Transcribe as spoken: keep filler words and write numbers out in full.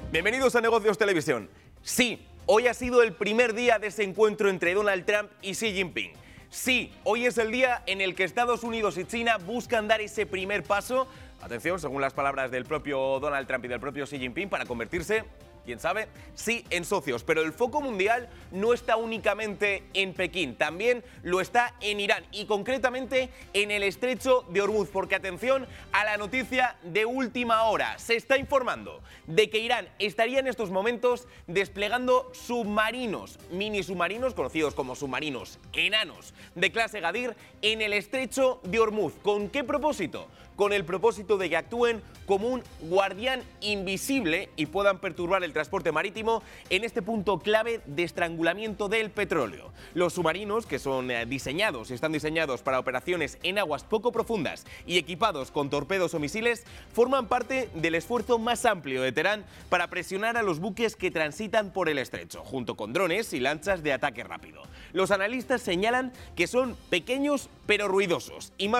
Bienvenidos a Negocios Televisión. Sí, hoy ha sido el primer día de ese encuentro entre Donald Trump y Xi Jinping. Sí, hoy es el día en el que Estados Unidos y China buscan dar ese primer paso, atención, según las palabras del propio Donald Trump y del propio Xi Jinping, para convertirse, quién sabe, sí, en socios. Pero el foco mundial no está únicamente en Pekín, también lo está en Irán y concretamente en el estrecho de Hormuz, porque atención a la noticia de última hora. Se está informando de que Irán estaría en estos momentos desplegando submarinos, mini submarinos, conocidos como submarinos enanos de clase Gadir, en el estrecho de Hormuz. ¿Con qué propósito? Con el propósito de que actúen como un guardián invisible y puedan perturbar el transporte marítimo en este punto clave de estrangulamiento del petróleo. Los submarinos, que son diseñados y están diseñados para operaciones en aguas poco profundas y equipados con torpedos o misiles, forman parte del esfuerzo más amplio de Teherán para presionar a los buques que transitan por el estrecho, junto con drones y lanchas de ataque rápido. Los analistas señalan que son pequeños pero ruidosos y más